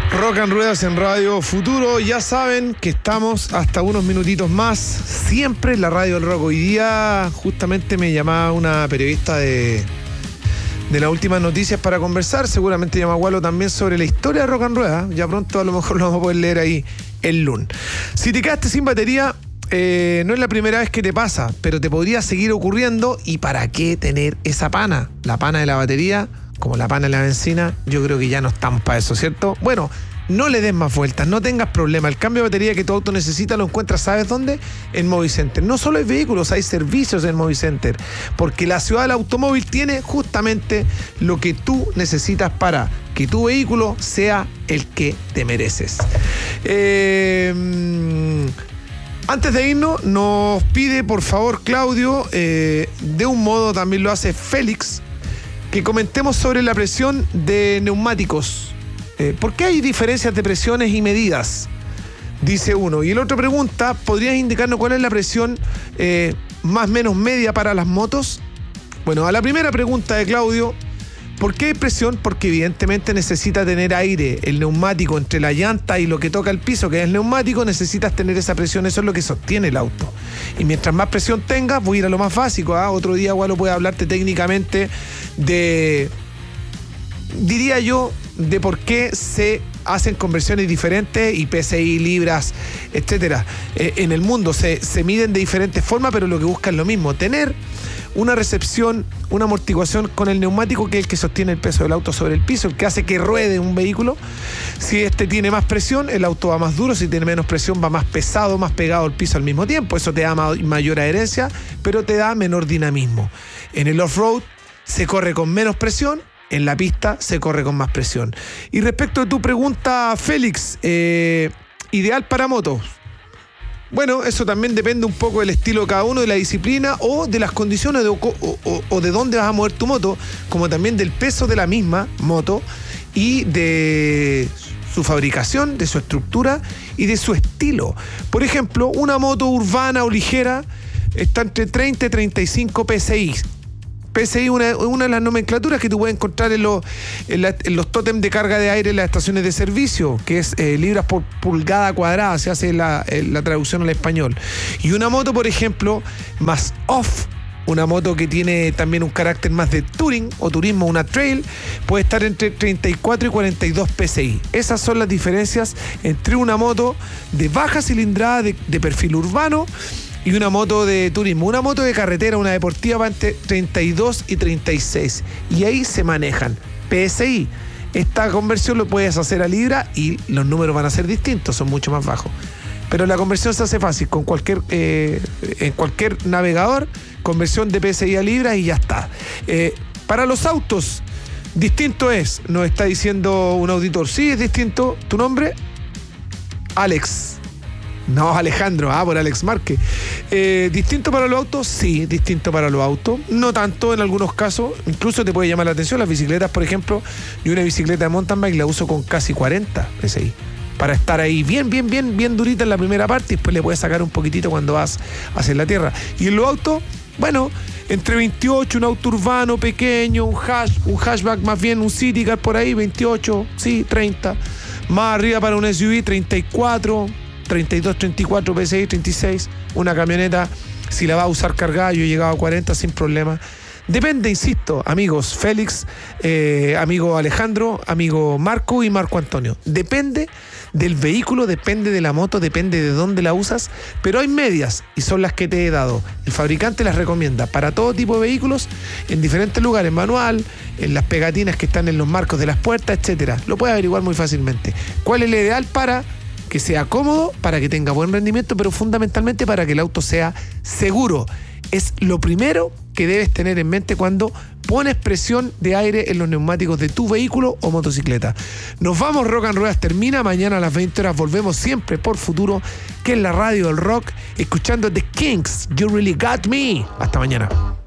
Rock and Ruedas en Radio Futuro. Ya saben que estamos hasta unos minutitos más, siempre en la Radio del Rock. Hoy día justamente me llamaba una periodista de las últimas noticias para conversar. Seguramente llama Gualo también sobre la historia de Rock and Ruedas. Ya pronto a lo mejor lo vamos a poder leer ahí el lunes. Si te quedaste sin batería, no es la primera vez que te pasa, pero te podría seguir ocurriendo. ¿Y para qué tener esa pana? La pana de la batería, como la pana de la benzina, yo creo que ya no estamos para eso, ¿cierto? Bueno, no le des más vueltas, no tengas problema. El cambio de batería que tu auto necesita lo encuentras, ¿sabes dónde? En Movicenter. No solo hay vehículos, hay servicios en Movicenter, porque la ciudad del automóvil tiene justamente lo que tú necesitas para que tu vehículo sea el que te mereces. Antes de irnos, nos pide por favor Claudio, de un modo también lo hace Félix, que comentemos sobre la presión de neumáticos. ¿Por qué hay diferencias de presiones y medidas? Dice uno. Y el otro pregunta, ¿podrías indicarnos cuál es la presión más o menos media para las motos? Bueno, a la primera pregunta de Claudio, ¿por qué hay presión? Porque evidentemente necesita tener aire. El neumático entre la llanta y lo que toca el piso, que es el neumático, necesitas tener esa presión. Eso es lo que sostiene el auto. Y mientras más presión tengas, voy a ir a lo más básico. Otro día igual lo puede hablarte técnicamente de, diría yo, de por qué se hacen conversiones diferentes y PSI, libras, etcétera. En el mundo se miden de diferentes formas, pero lo que buscan es lo mismo: tener una recepción, una amortiguación con el neumático, que es el que sostiene el peso del auto sobre el piso, el que hace que ruede un vehículo. Si este tiene más presión, el auto va más duro; si tiene menos presión, va más pesado, más pegado al piso al mismo tiempo. Eso te da mayor adherencia, pero te da menor dinamismo. En el off-road se corre con menos presión, en la pista se corre con más presión. Y respecto de tu pregunta, Félix, ¿ideal para motos? Bueno, eso también depende un poco del estilo de cada uno, de la disciplina o de las condiciones o de dónde vas a mover tu moto, como también del peso de la misma moto y de su fabricación, de su estructura y de su estilo. Por ejemplo, una moto urbana o ligera está entre 30 y 35 PSI. PSI, una de las nomenclaturas que tú puedes encontrar en los tótems de carga de aire en las estaciones de servicio, que es libras por pulgada cuadrada, se hace la traducción al español. Y una moto, por ejemplo, más off, una moto que tiene también un carácter más de touring o turismo, una trail, puede estar entre 34 y 42 PSI. Esas son las diferencias entre una moto de baja cilindrada de perfil urbano y una moto de turismo. Una moto de carretera, una deportiva, va entre 32 y 36. Y ahí se manejan PSI. Esta conversión lo puedes hacer a libra y los números van a ser distintos, son mucho más bajos. Pero la conversión se hace fácil con en cualquier navegador, conversión de PSI a libra y ya está. Para los autos, distinto es, nos está diciendo un auditor. Sí, es distinto. ¿Tu nombre? Alex. No, Alejandro, por Alex Márquez. ¿Distinto para los autos? Sí, distinto para los autos. No tanto en algunos casos. Incluso te puede llamar la atención las bicicletas, por ejemplo. Yo una bicicleta de mountain bike la uso con casi 40 PSI. Para estar ahí bien durita en la primera parte, y después le puedes sacar un poquitito cuando vas hacia la tierra. Y en los autos, bueno, entre 28, un auto urbano pequeño, un hatchback más bien, un city car por ahí, 28, sí, 30. Más arriba para un SUV, 34, 32, 34 PSI, 36. Una camioneta, si la va a usar cargada, yo he llegado a 40 sin problema. Depende, insisto, amigos Félix, amigo Alejandro, amigo Marco y Marco Antonio. Depende del vehículo, depende de la moto, depende de dónde la usas, pero hay medias y son las que te he dado. El fabricante las recomienda para todo tipo de vehículos, en diferentes lugares, manual, en las pegatinas que están en los marcos de las puertas, etcétera. Lo puedes averiguar muy fácilmente. ¿Cuál es el ideal para que sea cómodo, para que tenga buen rendimiento, pero fundamentalmente para que el auto sea seguro? Es lo primero que debes tener en mente cuando pones presión de aire en los neumáticos de tu vehículo o motocicleta. Nos vamos, Rock and Ruedas termina. Mañana a las 20 horas volvemos siempre por Futuro, que es la radio del rock, escuchando The Kinks, You Really Got Me. Hasta mañana.